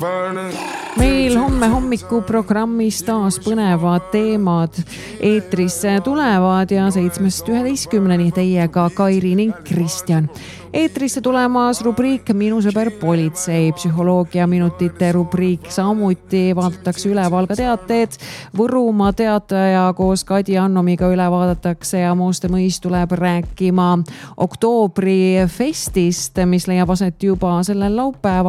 Meil homme hommikuprogrammis taas põnevad teemad eetrisse tulevad ja 7–11 teiega Kairi ning Kristjan. Eetrisse tulemas rubriik Minu sõber politsei, psühholoogia minutite rubriik samuti, vaadatakse üle Valga teated, Võrumaa teataja koos Kadi Annomiga üle vaadatakse ja Mooste mõis tuleb rääkima oktoobri festist, mis leiab aset juba sellel laupäeval.